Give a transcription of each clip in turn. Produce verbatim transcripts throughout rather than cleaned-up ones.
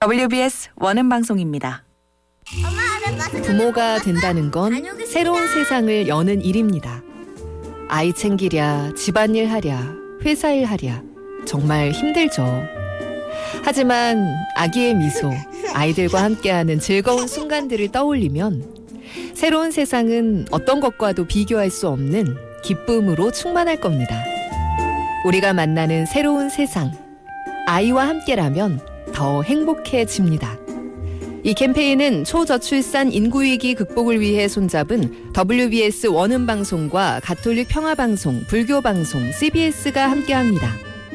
더블유비에스 원음 방송입니다. 부모가 된다는 건 새로운 세상을 여는 일입니다. 아이 챙기랴, 집안일 하랴, 회사일 하랴 정말 힘들죠. 하지만 아기의 미소, 아이들과 함께하는 즐거운 순간들을 떠올리면 새로운 세상은 어떤 것과도 비교할 수 없는 기쁨으로 충만할 겁니다. 우리가 만나는 새로운 세상, 아이와 함께라면 더 행복해집니다. 이 캠페인은 초저출산 인구위기 극복을 위해 손잡은 더블유비에스 원음방송과 가톨릭 평화방송, 불교방송, 씨비에스가 함께합니다.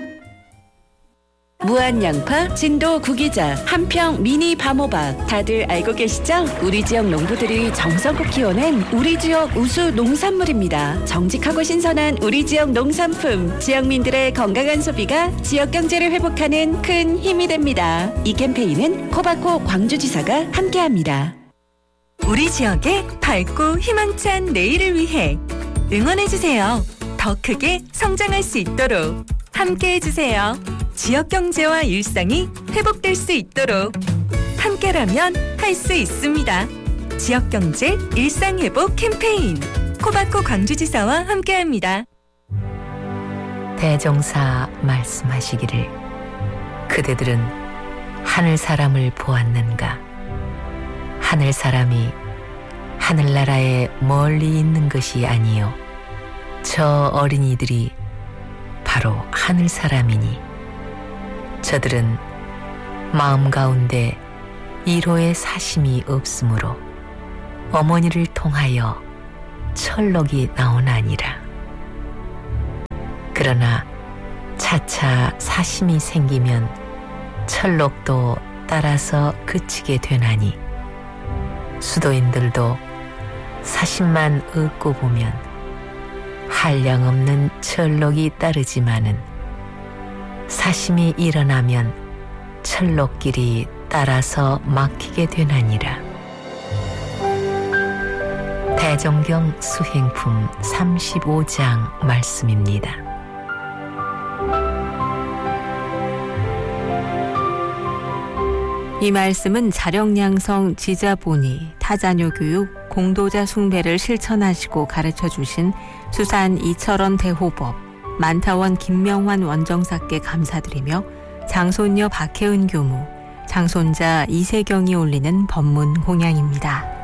무한양파, 진도 구기자, 한평 미니 밤호박 다들 알고 계시죠? 우리 지역 농부들이 정성껏 키워낸 우리 지역 우수 농산물입니다. 정직하고 신선한 우리 지역 농산품, 지역민들의 건강한 소비가 지역 경제를 회복하는 큰 힘이 됩니다. 이 캠페인은 코바코 광주지사가 함께합니다. 우리 지역의 밝고 희망찬 내일을 위해 응원해주세요. 더 크게 성장할 수 있도록 함께해주세요. 지역 경제와 일상이 회복될 수 있도록 함께라면 할 수 있습니다. 지역 경제 일상 회복 캠페인 코바코 광주지사와 함께합니다. 대종사 말씀하시기를 그대들은 하늘 사람을 보았는가? 하늘 사람이 하늘나라에 멀리 있는 것이 아니요 저 어린이들이 바로 하늘 사람이니 저들은 마음 가운데 이로의 사심이 없으므로 어머니를 통하여 철록이 나오나니라. 그러나 차차 사심이 생기면 철록도 따라서 그치게 되나니 수도인들도 사심만 얻고 보면 한량없는 철록이 따르지만은 사심이 일어나면 철록길이 따라서 막히게 되나니라. 대종경 수행품 삼십오 장 말씀입니다. 이 말씀은 자력양성 지자보니 타자녀 교육 공도자 숭배를 실천하시고 가르쳐 주신 수산 이철원 대호법 만타원 김명환 원정사께 감사드리며 장손녀 박혜은 교무, 장손자 이세경이 올리는 법문 공양입니다.